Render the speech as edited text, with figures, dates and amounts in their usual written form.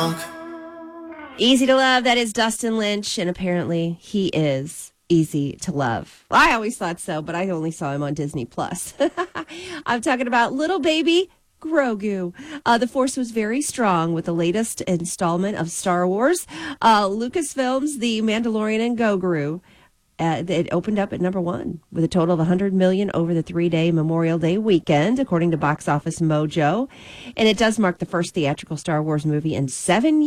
drunk. Easy to Love, that is Dustin Lynch, and apparently he is easy to love. Well, I always thought so, but I only saw him on Disney+. I'm talking about little baby Grogu. The Force was very strong with the latest installment of Star Wars. Lucasfilm's The Mandalorian and Grogu. It opened up at number 1 with a total of $100 million over the 3-day Memorial Day weekend, according to Box Office Mojo. And it does mark the first theatrical Star Wars movie in 7 years.